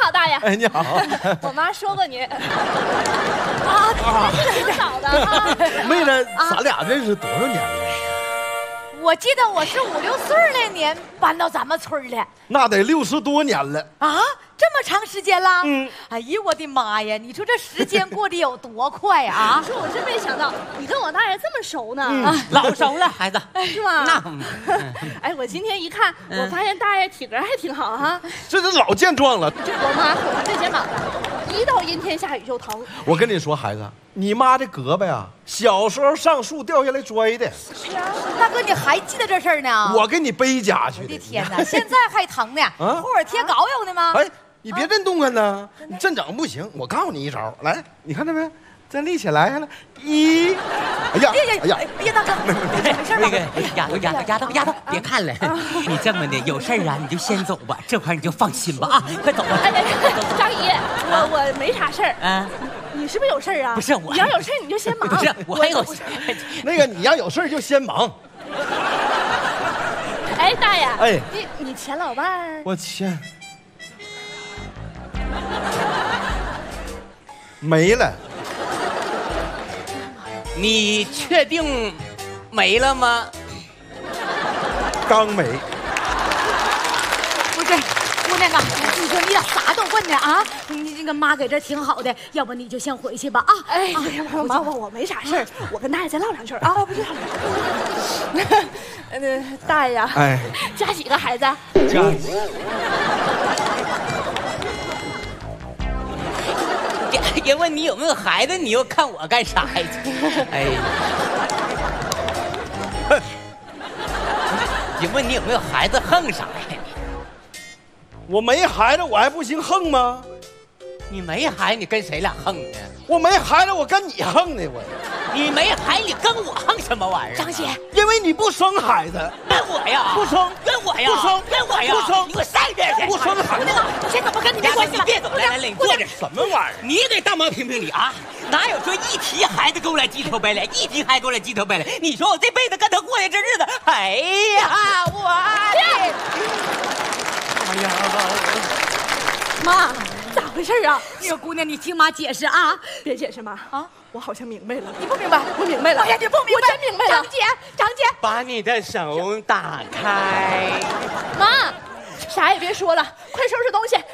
好，大爷。 哎，你好。 我妈说过您。挺早的啊。 妹子，咱俩认识多少年了？ 我记得我是5、6岁那年搬到咱们村的。 那得60多年了啊！这么长时间了？ 嗯。 哎呀，我的妈呀！你说这时间过得有多快啊！ 说我真没想到你跟我大爷这么熟呢。 老熟了，孩子。 是吗？ 那， 哎，我今天一看，我发现大爷体格还挺好哈。 这都老健壮了。 我妈可不这肩膀的，一到阴天下雨就疼。 我跟你说，孩子，你妈这胳膊呀，小时候上树掉下来摔的。 是啊。 大哥，你还记得这事儿呢？ 我给你背家去的。 我的天哪，现在还疼呢？后耳贴膏有呢吗？ 哎，你别震动弹呢，你这整不行。我告诉你一招，来，你看到没？再立起来了，哎呀， 大哥，没事吧？ 那个丫头，别看了，你这么的有事儿啊，你就先走吧，这块你就放心吧啊，快走吧。 张姨，我没啥事儿啊。你是不是有事儿啊？ 不是我， 你要有事儿你就先忙。 不是我还有事。 那个你要有事就先忙。 哎，大爷， 哎， 你钱老伴？ 我钱没了。 你确定没了吗？ 刚没。 不是，姑娘啊，你说你咋啥都问呢啊？你这个妈搁这挺好的，要不你就先回去吧啊！ 哎呀，妈，我没啥事儿，我跟大爷再唠两句啊。不是，大爷呀， 哎， 家几个孩子？ 家。 人问你有没有孩子，你又看我干啥呀？哎呀，人问你有没有孩子，横啥呀？ 我没孩子，我还不行横吗？ 你没孩子，你跟谁俩横呢？ 我没孩子，我跟你横呢，我。 你没孩子，你跟我横什么玩意儿？ 张姐， 因为你不生孩子。 跟我呀？ 不生。 跟我呀？ 不生。 跟我呀？ 不生。 你给我上这去！ 不生孩子。 你先怎么跟你没关系？ 你别走，来，你坐这。 什么玩意儿？ 你给大妈评评理啊！哪有说一提孩子给我来鸡头白脸，一提孩子给我来鸡头白脸？你说我这辈子跟他过的这日子，哎呀，我的！ 哎呀，妈，咋回事啊？这个姑娘，你听妈解释啊！ 别解释，妈啊，我好像明白了。 你不明白？ 我明白了。 哎呀，你不明白？ 我真明白了。 张姐， 把你的手打开。 妈，啥也别说了，快收拾东西，